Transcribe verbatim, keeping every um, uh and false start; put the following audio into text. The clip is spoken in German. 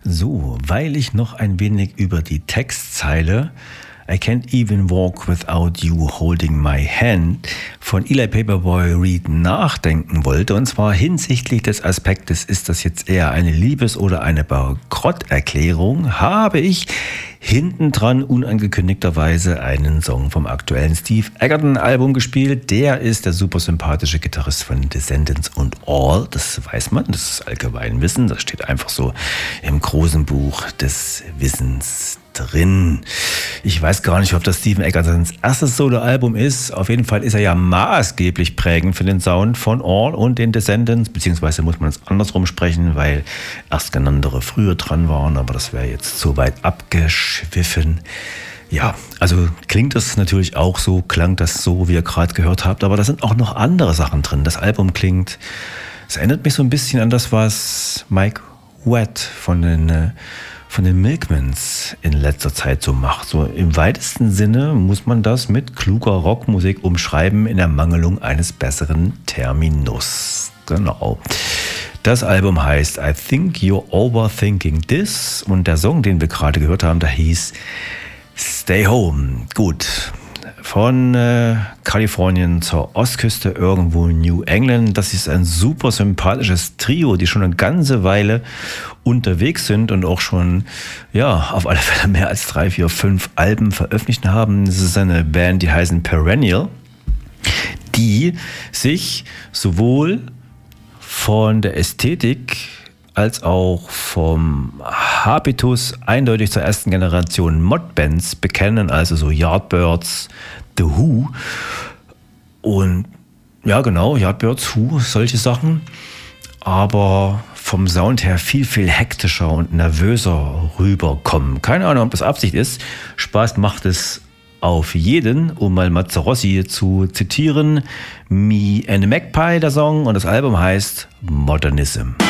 So, weil ich noch ein wenig über die Textzeile I Can't Even Walk Without You Holding My Hand von Eli Paperboy Reed nachdenken wollte, und zwar hinsichtlich des Aspektes, ist das jetzt eher eine Liebes- oder eine Bankrotterklärung, habe ich hintendran unangekündigterweise einen Song vom aktuellen Steve Egerton-Album gespielt. Der ist der super sympathische Gitarrist von Descendants und All. Das weiß man, das ist allgemein Wissen. Das steht einfach so im großen Buch des Wissens drin. Ich weiß gar nicht, ob das Steve Egertons erstes Soloalbum ist. Auf jeden Fall ist er ja maßgeblich prägend für den Sound von All und den Descendants, beziehungsweise muss man es andersrum sprechen, weil erstgenanntere früher dran waren, aber das wäre jetzt zu weit abgeschwiffen. Ja, also klingt das natürlich auch so, klang das so, wie ihr gerade gehört habt, aber da sind auch noch andere Sachen drin. Das Album klingt, es erinnert mich so ein bisschen an das, was Mike Watt von den äh, von den Milkmans in letzter Zeit so macht. So im weitesten Sinne muss man das mit kluger Rockmusik umschreiben in Ermangelung eines besseren Terminus. Genau. Das Album heißt I Think You're Overthinking This und der Song, den wir gerade gehört haben, der hieß Stay Home. Gut. Von äh, Kalifornien zur Ostküste irgendwo in New England. Das ist ein super sympathisches Trio, die schon eine ganze Weile unterwegs sind und auch schon, ja, auf alle Fälle mehr als drei, vier, fünf Alben veröffentlicht haben. Das ist eine Band, die heißen Perennial, die sich sowohl von der Ästhetik als auch vom Habitus eindeutig zur ersten Generation Modbands bekennen, also so Yardbirds, The Who und ja genau, Yardbirds, Who, solche Sachen, aber vom Sound her viel, viel hektischer und nervöser rüberkommen. Keine Ahnung, ob das Absicht ist. Spaß macht es auf jeden, um mal Mazzarossi zu zitieren. Me and a Magpie, der Song, und das Album heißt Modernism.